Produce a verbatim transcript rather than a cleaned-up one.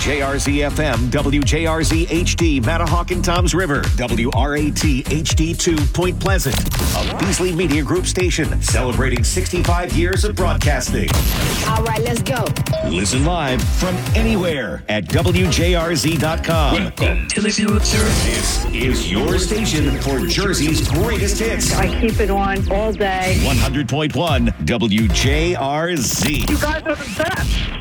J R Z F M, W J R Z H D, Matahawk and Toms River, W R A T H D two, Point Pleasant, a Beasley Media Group station celebrating sixty-five years of broadcasting. All right, let's go. Listen live from anywhere at W J R Z dot com. Welcome to the future. This is your station for Jersey's greatest hits. I keep it on all day. one hundred point one W J R Z. You guys are the best.